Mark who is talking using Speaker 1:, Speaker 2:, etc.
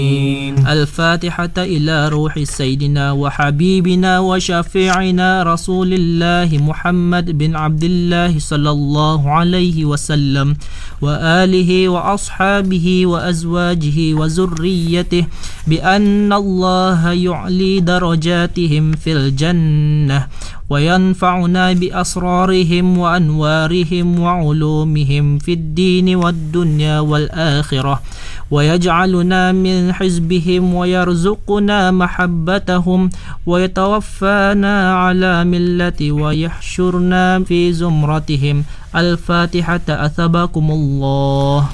Speaker 1: الفاتحة إلى روح سيدنا وحبيبنا وشفيعنا رسول الله محمد بن عبد الله صلى الله عليه وسلم وآله وأصحابه وأزواجه وذريته بأن الله يعلي درجاتهم في الجنة وينفعنا بأسرارهم وأنوارهم وعلومهم في الدين والدنيا والآخرة ويجعلنا من حزبهم ويرزقنا محبتهم ويتوفانا على ملة ويحشرنا في زمرتهم. الفاتحة. أثابكم الله.